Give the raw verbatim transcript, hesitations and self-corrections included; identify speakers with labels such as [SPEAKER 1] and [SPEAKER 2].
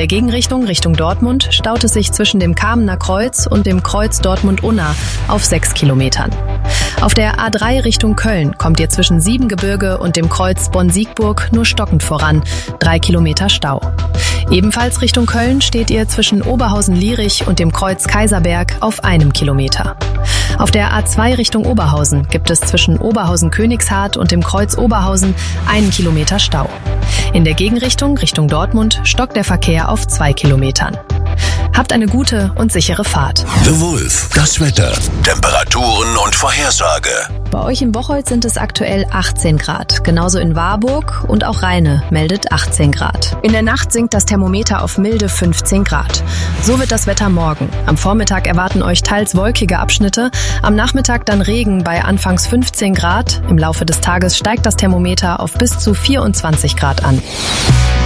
[SPEAKER 1] der Gegenrichtung Richtung Dortmund staut es sich zwischen dem Kamener Kreuz und dem Kreuz Dortmund-Unna auf sechs Kilometern. Auf der A drei Richtung Köln kommt ihr zwischen Siebengebirge und dem Kreuz Bonn-Siegburg nur stockend voran, drei Kilometer Stau. Ebenfalls Richtung Köln steht ihr zwischen Oberhausen-Lierich und dem Kreuz Kaiserberg auf einem Kilometer. Auf der A zwei Richtung Oberhausen gibt es zwischen Oberhausen-Königshardt und dem Kreuz Oberhausen einen Kilometer Stau. In der Gegenrichtung Richtung Dortmund stockt der Verkehr auf zwei Kilometern. Habt eine gute und sichere Fahrt.
[SPEAKER 2] The Wolf, das Wetter, Temperaturen und Vorhersage.
[SPEAKER 1] Bei euch in Bocholt sind es aktuell achtzehn Grad. Genauso in Warburg und auch Rheine meldet achtzehn Grad. In der Nacht sinkt das Thermometer auf milde fünfzehn Grad. So wird das Wetter morgen. Am Vormittag erwarten euch teils wolkige Abschnitte, am Nachmittag dann Regen bei anfangs fünfzehn Grad. Im Laufe des Tages steigt das Thermometer auf bis zu vierundzwanzig Grad an.